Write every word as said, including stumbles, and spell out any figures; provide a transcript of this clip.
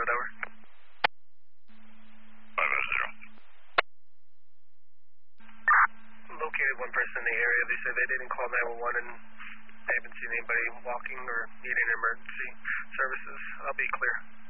zero, over. five oh zero. Located one person in the area. They said they didn't call nine one one and they haven't seen anybody walking or needing emergency services. I'll be clear.